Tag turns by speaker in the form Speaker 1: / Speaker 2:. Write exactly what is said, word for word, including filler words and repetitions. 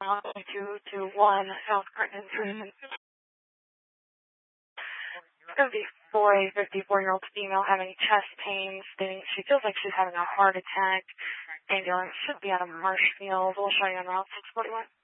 Speaker 1: two two one South Clinton Street. It's going to be for a fifty-four-year-old female having chest pain, stating she feels like she's having a heart attack. Ambulance should be out of Marshfield. We'll show you on Route six forty-one.